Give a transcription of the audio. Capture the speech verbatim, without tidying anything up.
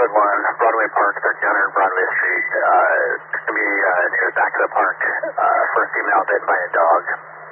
code one, Broadway Park, thirteen hundred Broadway Street. Uh, it's going to be uh, near the back of the park. Uh, first female bitten by a dog.